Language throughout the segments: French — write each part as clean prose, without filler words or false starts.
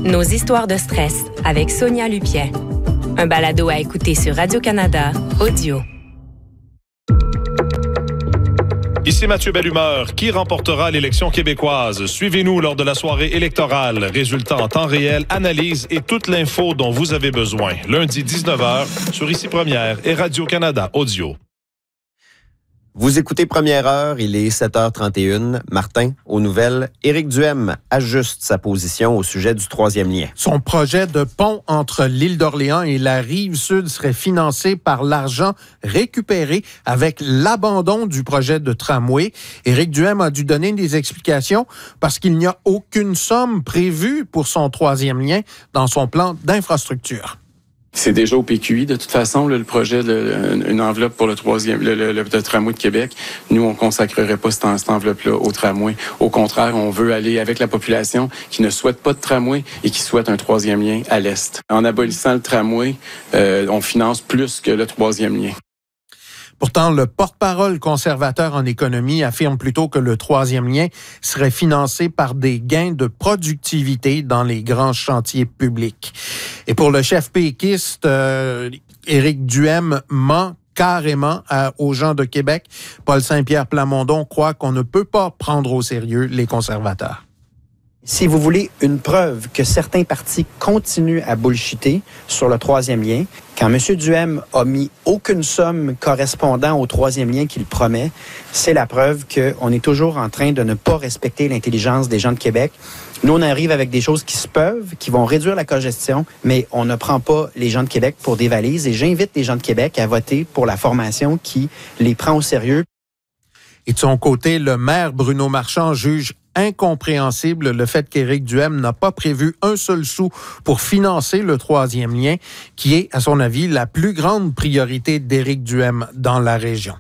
Nos histoires de stress avec Sonia Lupien. Un balado à écouter sur Radio-Canada, audio. Ici Mathieu Bellumeur. Qui remportera l'élection québécoise? Suivez-nous lors de la soirée électorale. Résultats en temps réel, analyse et toute l'info dont vous avez besoin. Lundi 19h sur Ici Première et Radio-Canada Audio. Vous écoutez Première Heure, il est 7h31. Martin, aux nouvelles, Éric Duhem ajuste sa position au sujet du troisième lien. Son projet de pont entre l'île d'Orléans et la Rive-Sud serait financé par l'argent récupéré avec l'abandon du projet de tramway. Éric Duhem a dû donner des explications parce qu'il n'y a aucune somme prévue pour son troisième lien dans son plan d'infrastructure. C'est déjà au PQI, de toute façon, le projet, une enveloppe pour le troisième, le tramway de Québec. Nous, on consacrerait pas cette enveloppe-là au tramway. Au contraire, on veut aller avec la population qui ne souhaite pas de tramway et qui souhaite un troisième lien à l'est. En abolissant le tramway, on finance plus que le troisième lien. Pourtant, le porte-parole conservateur en économie affirme plutôt que le troisième lien serait financé par des gains de productivité dans les grands chantiers publics. Et pour le chef péquiste, Éric Duhem ment carrément aux gens de Québec. Paul Saint-Pierre Plamondon croit qu'on ne peut pas prendre au sérieux les conservateurs. Si vous voulez une preuve que certains partis continuent à bullshiter sur le troisième lien, quand M. Duhem a mis aucune somme correspondant au troisième lien qu'il promet, c'est la preuve qu'on est toujours en train de ne pas respecter l'intelligence des gens de Québec. Nous, on arrive avec des choses qui se peuvent, qui vont réduire la congestion, mais on ne prend pas les gens de Québec pour des valises. Et j'invite les gens de Québec à voter pour la formation qui les prend au sérieux. Et de son côté, le maire Bruno Marchand juge incompréhensible le fait qu'Éric Duhem n'a pas prévu un seul sou pour financer le troisième lien, qui est, à son avis, la plus grande priorité d'Éric Duhem dans la région.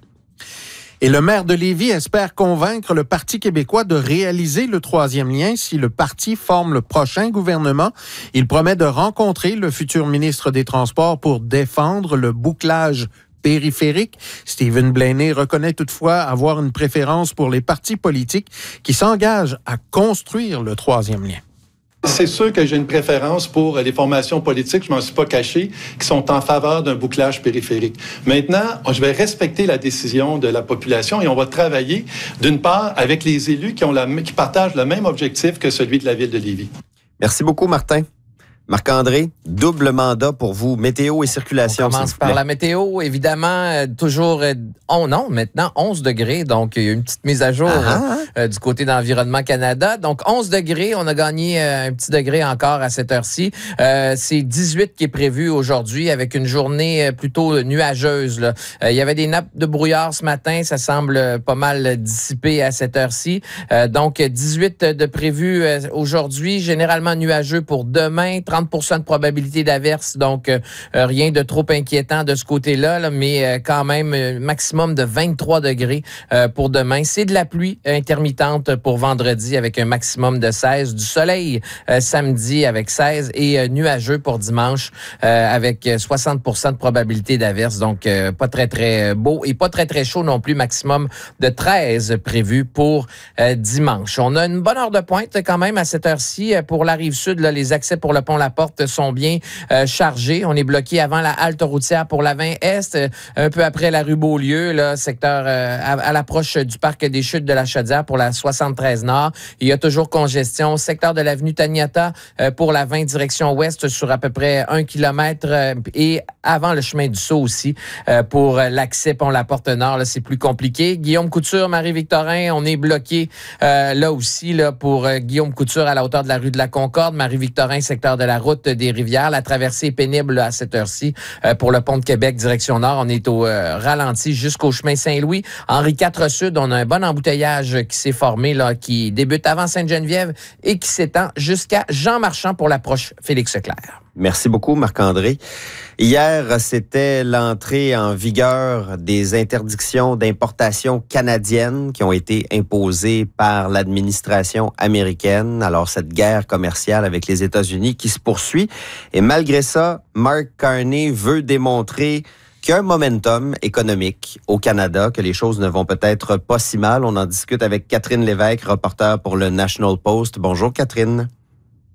Et le maire de Lévis espère convaincre le Parti québécois de réaliser le troisième lien si le parti forme le prochain gouvernement. Il promet de rencontrer le futur ministre des Transports pour défendre le bouclage périphérique. Stephen Blaney reconnaît toutefois avoir une préférence pour les partis politiques qui s'engagent à construire le troisième lien. C'est sûr que j'ai une préférence pour les formations politiques, je m'en suis pas caché, qui sont en faveur d'un bouclage périphérique. Maintenant, je vais respecter la décision de la population et on va travailler, d'une part, avec les élus qui partagent le même objectif que celui de la ville de Lévis. Merci beaucoup, Martin. Marc-André, double mandat pour vous, météo et circulation. On commence par la météo, évidemment, toujours, maintenant 11 degrés, donc il y a une petite mise à jour du côté d'Environnement Canada. Donc 11 degrés, on a gagné un petit degré encore à cette heure-ci. C'est 18 qui est prévu aujourd'hui avec une journée plutôt nuageuse, là. Il y avait des nappes de brouillard ce matin, ça semble pas mal dissipé à cette heure-ci. Donc 18 de prévu aujourd'hui, généralement nuageux pour demain, 30% de probabilité d'averse, donc rien de trop inquiétant de ce côté-là, là, mais quand même maximum de 23 degrés pour demain. C'est de la pluie intermittente pour vendredi avec un maximum de 16. Du soleil samedi avec 16 et nuageux pour dimanche avec 60% de probabilité d'averse, donc pas très, très beau et pas très, très chaud non plus, maximum de 13 prévu pour dimanche. On a une bonne heure de pointe quand même à cette heure-ci pour la Rive-Sud. Là, les accès pour le pont La Porte sont bien chargés. On est bloqué avant la halte routière pour la 20Est, un peu après la rue Beaulieu, là, secteur à l'approche du parc des Chutes de la Chaudière pour la 73 Nord. Il y a toujours congestion. Secteur de l'avenue Taniata pour la 20 direction ouest sur à peu près 1 kilomètre et avant le chemin du Sceau aussi pour l'accès pont La Porte Nord. Là, c'est plus compliqué. Guillaume Couture, Marie-Victorin, on est bloqué là aussi là, pour Guillaume Couture à la hauteur de la rue de la Concorde. Marie-Victorin, secteur de la route des Rivières. La traversée est pénible là, à cette heure-ci pour le pont de Québec, direction nord. On est au ralenti jusqu'au chemin Saint-Louis. Henri IV Sud, on a un bon embouteillage qui s'est formé, là, qui débute avant Sainte-Geneviève et qui s'étend jusqu'à Jean Marchand pour l'approche Félix-Leclerc. Merci beaucoup, Marc-André. Hier, c'était l'entrée en vigueur des interdictions d'importation canadiennes qui ont été imposées par l'administration américaine. Alors, cette guerre commerciale avec les États-Unis qui se poursuit. Et malgré ça, Mark Carney veut démontrer qu'il y a un momentum économique au Canada, que les choses ne vont peut-être pas si mal. On en discute avec Catherine Lévesque, reporter pour le National Post. Bonjour, Catherine.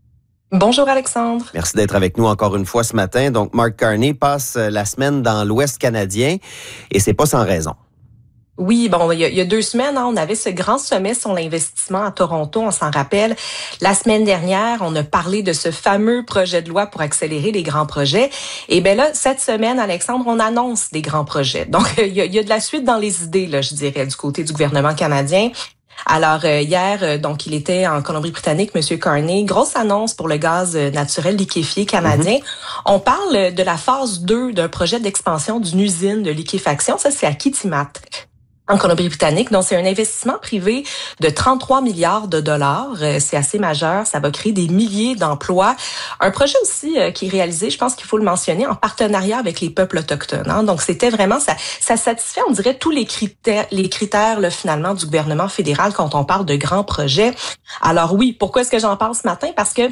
Bonjour Alexandre. Merci d'être avec nous encore une fois ce matin. Donc, Mark Carney passe la semaine dans l'Ouest canadien et c'est pas sans raison. Oui, bon, il y a 2 semaines, on avait ce grand sommet sur l'investissement à Toronto, on s'en rappelle. La semaine dernière, on a parlé de ce fameux projet de loi pour accélérer les grands projets. Et bien là, cette semaine, Alexandre, on annonce des grands projets. Donc, il y a de la suite dans les idées, là, je dirais, du côté du gouvernement canadien. Alors, hier, donc, il était en Colombie-Britannique, M. Carney. Grosse annonce pour le gaz naturel liquéfié canadien. On parle de la phase 2 d'un projet d'expansion d'une usine de liquéfaction. Ça, c'est à Kitimat, en Colombie-Britannique. Donc, c'est un investissement privé de 33 milliards de dollars. C'est assez majeur. Ça va créer des milliers d'emplois. Un projet aussi qui est réalisé, je pense qu'il faut le mentionner, en partenariat avec les peuples autochtones. Hein. Donc, c'était vraiment, ça satisfait, on dirait, tous les critères là, finalement, du gouvernement fédéral quand on parle de grands projets. Alors oui, pourquoi est-ce que j'en parle ce matin? Parce que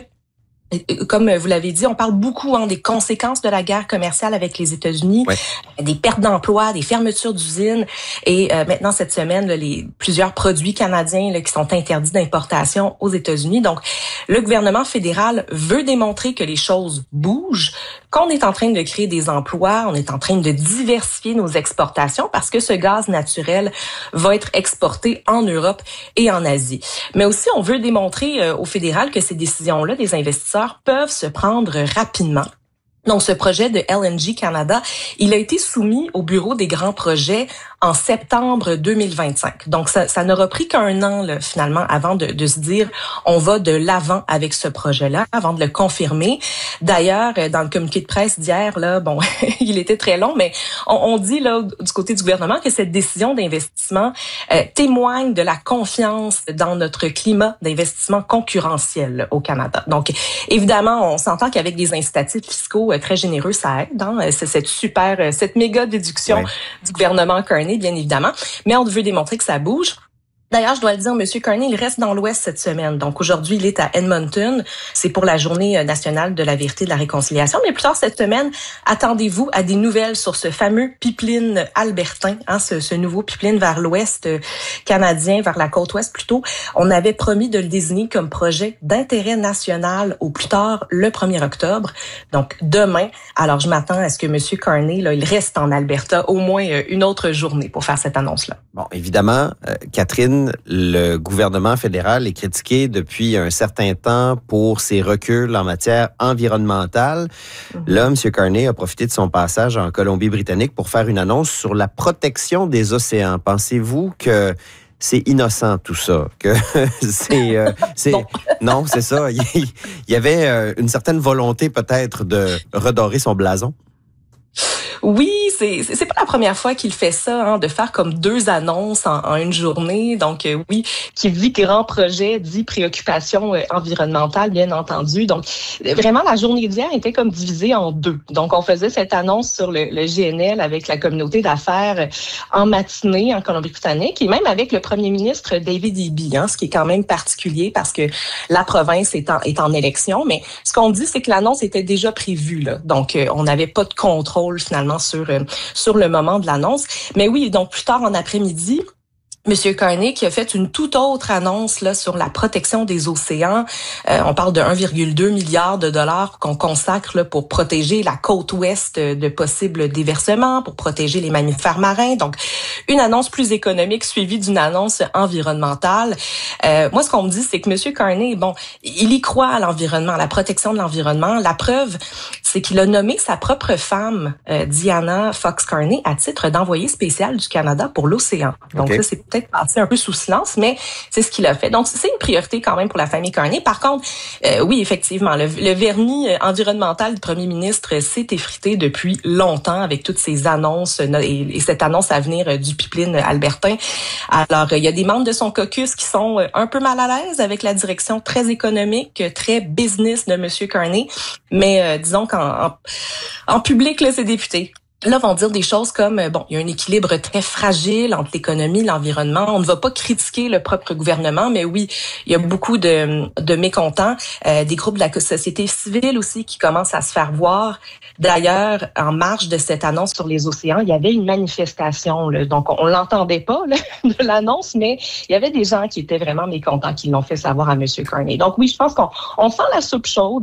comme vous l'avez dit, on parle beaucoup des conséquences de la guerre commerciale avec les États-Unis, des pertes d'emplois, des fermetures d'usines et maintenant cette semaine, là, plusieurs produits canadiens là, qui sont interdits d'importation aux États-Unis. Donc, le gouvernement fédéral veut démontrer que les choses bougent, qu'on est en train de créer des emplois, on est en train de diversifier nos exportations parce que ce gaz naturel va être exporté en Europe et en Asie. Mais aussi, on veut démontrer au fédéral que ces décisions-là des investisseurs peuvent se prendre rapidement. Donc, ce projet de LNG Canada, il a été soumis au Bureau des grands projets en septembre 2025. Donc, ça n'aura pris qu'un an, là, finalement, avant de se dire on va de l'avant avec ce projet-là, avant de le confirmer. D'ailleurs, dans le communiqué de presse d'hier, là, bon, il était très long, mais on dit là du côté du gouvernement que cette décision d'investissement témoigne de la confiance dans notre climat d'investissement concurrentiel au Canada. Donc, évidemment, on s'entend qu'avec des incitatifs fiscaux très généreux, ça aide. Hein? C'est cette méga déduction du gouvernement Carney, bien évidemment. Mais on veut démontrer que ça bouge. D'ailleurs, je dois le dire, M. Carney, il reste dans l'Ouest cette semaine. Donc, aujourd'hui, il est à Edmonton. C'est pour la Journée nationale de la vérité et de la réconciliation. Mais plus tard cette semaine, attendez-vous à des nouvelles sur ce fameux pipeline albertain, hein, ce nouveau pipeline vers l'Ouest canadien, vers la côte Ouest plutôt. On avait promis de le désigner comme projet d'intérêt national au plus tard le 1er octobre. Donc, demain. Alors, je m'attends à ce que M. Carney, là, il reste en Alberta au moins une autre journée pour faire cette annonce-là. Bon, évidemment, Catherine, le gouvernement fédéral est critiqué depuis un certain temps pour ses reculs en matière environnementale. Là, M. Carney a profité de son passage en Colombie-Britannique pour faire une annonce sur la protection des océans. Pensez-vous que c'est innocent tout ça, que non, c'est ça. Il y avait une certaine volonté peut-être de redorer son blason. Oui, c'est pas la première fois qu'il fait ça, hein, de faire comme 2 annonces en une journée. Donc oui, qui dit grand projet, dit préoccupation environnementale, bien entendu. Donc vraiment, la journée d'hier était comme divisée en 2. Donc on faisait cette annonce sur le GNL avec la communauté d'affaires en matinée en Colombie-Britannique et même avec le premier ministre David Eby, hein, ce qui est quand même particulier parce que la province est en élection. Mais ce qu'on dit, c'est que l'annonce était déjà prévue, là. Donc on n'avait pas de contrôle finalement sur le moment de l'annonce. Mais oui, donc plus tard en après-midi, M. Carney qui a fait une toute autre annonce là sur la protection des océans. On parle de 1,2 milliard de dollars qu'on consacre là, pour protéger la côte ouest de possibles déversements, pour protéger les mammifères marins. Donc, une annonce plus économique suivie d'une annonce environnementale. Moi, ce qu'on me dit, c'est que M. Carney, bon, il y croit à l'environnement, à la protection de l'environnement. La preuve, c'est qu'il a nommé sa propre femme, Diana Fox Carney, à titre d'envoyée spéciale du Canada pour l'océan. Donc, ça, c'est peut-être passé un peu sous silence, mais c'est ce qu'il a fait. Donc, c'est une priorité quand même pour la famille Carney. Par contre, oui, effectivement, le vernis environnemental du premier ministre s'est effrité depuis longtemps avec toutes ces annonces et cette annonce à venir du pipeline albertain. Alors, il y a des membres de son caucus qui sont un peu mal à l'aise avec la direction très économique, très business de M. Carney, mais disons qu'en public, là, ses députés là vont dire des choses comme, bon, il y a un équilibre très fragile entre l'économie et l'environnement. On ne va pas critiquer le propre gouvernement, mais oui, il y a beaucoup de mécontents. Des groupes de la société civile aussi qui commencent à se faire voir. D'ailleurs, en marge de cette annonce sur les océans, il y avait une manifestation. Là, donc, on l'entendait pas là, de l'annonce, mais il y avait des gens qui étaient vraiment mécontents, qui l'ont fait savoir à M. Carney. Donc oui, je pense qu'on sent la soupe chaude.